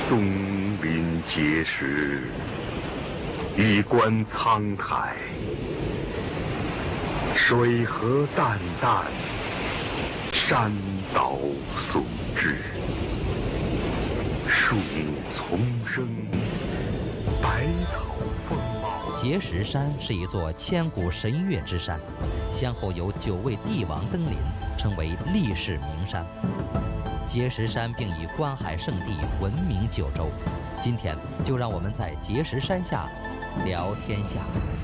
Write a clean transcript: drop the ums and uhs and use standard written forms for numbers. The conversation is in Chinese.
东临碣石，以观沧海。水何澹澹，山岛竦峙。树木丛生，百草丰茂。 碣石山是一座千古神岳之山，先后有9位帝王登临，成为历世名山。碣石山并以观海圣地闻名9州。今天就让我们在碣石山下聊天下。